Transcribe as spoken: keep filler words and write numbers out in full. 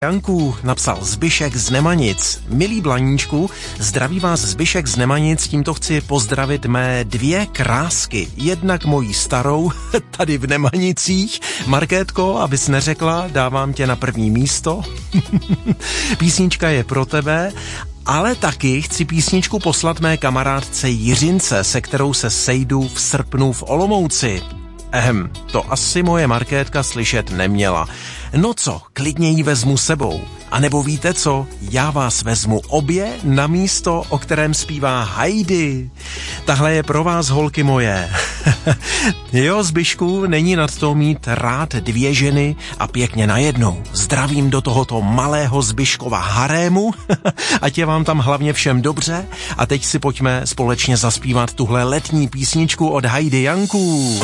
Janku, napsal Zbyšek z Nemanic. Milý Blaníčku, zdraví vás Zbyšek z Nemanic, tímto chci pozdravit mé dvě krásky. Jednak mojí starou, tady v Nemanicích. Markétko, abys neřekla, dávám tě na první místo. Písnička je pro tebe. Ale taky chci písničku poslat mé kamarádce Jiřince, se kterou se sejdu v srpnu v Olomouci. Ehem, to asi moje Markétka slyšet neměla. No co, klidně ji vezmu sebou. A nebo víte co, já vás vezmu obě na místo, o kterém zpívá Heidi. Tahle je pro vás, holky moje. Jo, Zbyšku, není nad to mít rád dvě ženy a pěkně najednou. Zdravím do tohoto malého Zbyškova harému. Ať je vám tam hlavně všem dobře. A teď si pojďme společně zaspívat tuhle letní písničku od Heidi Janků.